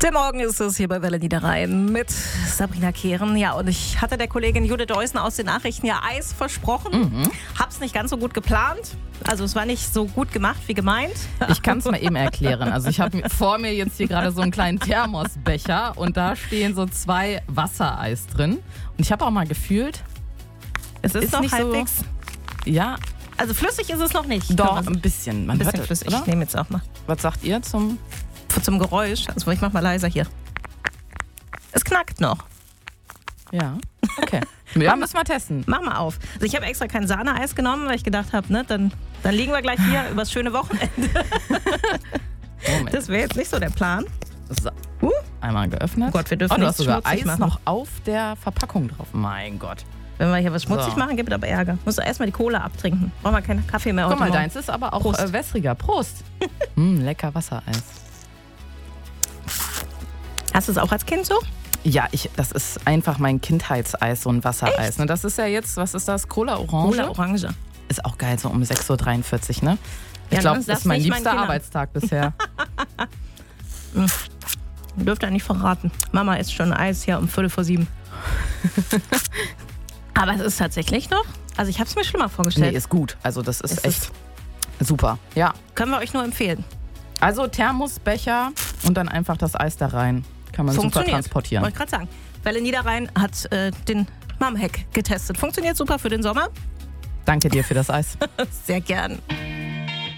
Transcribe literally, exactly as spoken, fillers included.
Der Morgen ist es hier bei Welle Niederrhein mit Sabrina Kehren. Ja, und ich hatte der Kollegin Judith Deusen aus den Nachrichten ja Eis versprochen. Mhm. Hab's nicht ganz so gut geplant. Also es war nicht so gut gemacht wie gemeint. Ich kann es mal eben erklären. Also ich habe vor mir jetzt hier gerade so einen kleinen Thermosbecher und da stehen so zwei Wassereis drin. Und ich habe auch mal gefühlt, Es ist, ist noch nicht halbwegs. so, ja, Also flüssig ist es noch nicht. doch, Kann man- ein bisschen. Man ein bisschen hört es, flüssig. oder? Ich nehme jetzt auch mal Was sagt ihr zum... zum Geräusch. Also ich mach mal leiser hier. Es knackt noch. Ja, okay. Ja, müssen wir testen. Mach mal auf. Also ich habe extra kein Sahneeis genommen, weil ich gedacht habe, ne, dann, dann liegen wir gleich hier übers schöne Wochenende. Moment. Das wäre jetzt nicht so der Plan. So. Uh. Einmal geöffnet. Oh Gott, wir dürfen oh, du hast nichts sogar schmutzig Eis machen. noch auf der Verpackung drauf. Mein Gott. Wenn wir hier was schmutzig So. machen, gibt es aber Ärger. Musst du erstmal die Cola abtrinken. Brauchen wir keinen Kaffee mehr Guck heute mal, Morgen. deins ist aber auch Prost. äh, wässriger. Prost. mm, lecker Wassereis. Hast du es auch als Kind so? Ja, ich, das ist einfach mein Kindheitseis, so ein Wassereis. Ne, das ist ja jetzt, was ist das? Cola Orange? Cola Orange. Ist auch geil, so um sechs Uhr dreiundvierzig, ne? Ich Ja, glaube, das das ist mein nicht meinen liebster Kindern. Arbeitstag bisher. Dürft ihr nicht verraten. Mama isst schon Eis hier um Viertel vor sieben. Aber es ist tatsächlich noch. Also ich habe es mir schlimmer vorgestellt. Nee, ist gut. Also das ist Es echt super. Ja. Können wir euch nur empfehlen. Also Thermosbecher und dann einfach das Eis da rein. Kann man super Funktioniert. transportieren. Wollte ich gerade sagen. Welle Niederrhein hat äh, den Mom-Hack getestet. Funktioniert super für den Sommer. Danke dir für das Eis. Sehr gern.